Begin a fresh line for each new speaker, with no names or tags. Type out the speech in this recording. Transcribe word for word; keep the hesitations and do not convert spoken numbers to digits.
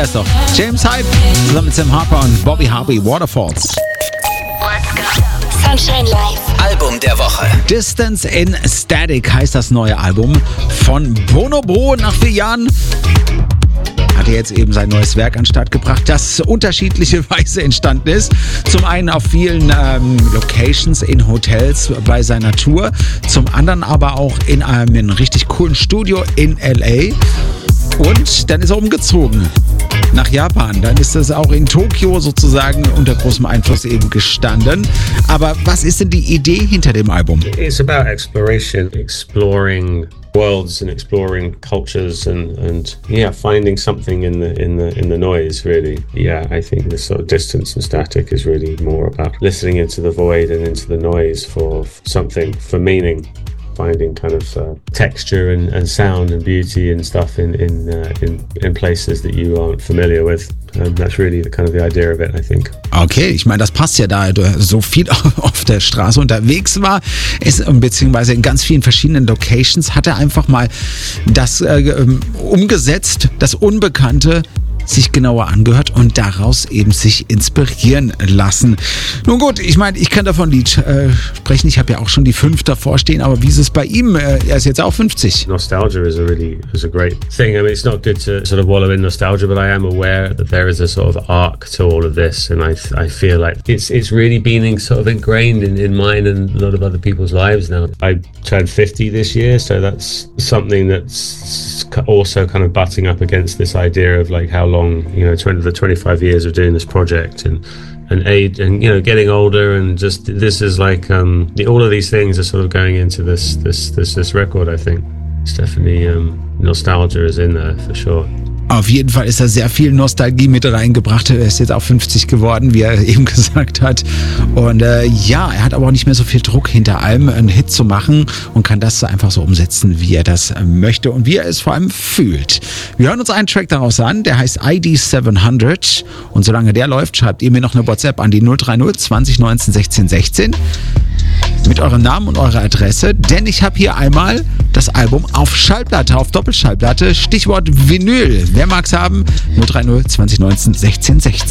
ist doch James Hype zusammen mit Sam Harper und Bobby Harvey, Waterfalls.
Let's go. Sunshine Live.
Album der Woche.
Distance in Static heißt das neue Album von Bonobo. Nach vier Jahren hat er jetzt eben sein neues Werk an den Start gebracht, das unterschiedliche Weise entstanden ist. Zum einen auf vielen ähm, Locations in Hotels bei seiner Tour, zum anderen aber auch in einem richtig coolen Studio in L A. Und dann ist er umgezogen nach Japan. Dann ist es auch in Tokio sozusagen unter großem Einfluss eben gestanden. Aber was ist denn die Idee hinter dem Album?
It's about exploration, exploring worlds and exploring cultures and, and yeah, finding something in the in the in the noise, really. Yeah, I think the sort of Distance and Static is really more about listening into the void and into the noise for something, for meaning. Finding kind of uh, texture and, and sound and beauty and stuff in in, uh, in in places that you aren't familiar with. And that's really the kind of the idea of it, I think.
Okay, ich meine, das passt ja, da er so viel auf der Straße unterwegs war, ist, beziehungsweise in ganz vielen verschiedenen Locations, hat er einfach mal das äh, umgesetzt, das Unbekannte sich genauer angehört und daraus eben sich inspirieren lassen. Nun gut, ich meine, ich kann davon Lied äh, sprechen, ich habe ja auch schon die fünf davor stehen, aber wie ist es bei ihm? Äh, er ist jetzt auch fünfzig.
Nostalgia is a really is a great thing. I mean, it's not good to sort of wallow in nostalgia, but I am aware that there is a sort of arc to all of this, and I I feel like it's it's really been sort of ingrained in, in mine and a lot of other people's lives now. I turned fifty this year, so that's something that's also kind of butting up against this idea of like how long, you know, twenty the twenty-five years of doing this project and and age and, you know, getting older, and just this is like um the, all of these things are sort of going into this this this this record. I think it's definitely um nostalgia is in there for sure.
Auf jeden Fall ist da sehr viel Nostalgie mit reingebracht. Er ist jetzt auch fünfzig geworden, wie er eben gesagt hat. Und äh, ja, er hat aber auch nicht mehr so viel Druck hinter allem, einen Hit zu machen und kann das einfach so umsetzen, wie er das möchte und wie er es vor allem fühlt. Wir hören uns einen Track daraus an, der heißt I D siebenhundert. Und solange der läuft, schreibt ihr mir noch eine WhatsApp an die null drei null zwanzig neunzehn sechzehn sechzehn mit eurem Namen und eurer Adresse, denn ich habe hier einmal das Album auf Schallplatte, auf Doppelschallplatte, Stichwort Vinyl. Wer mag's haben? null drei null zwanzig neunzehn sechzehn sechzehn.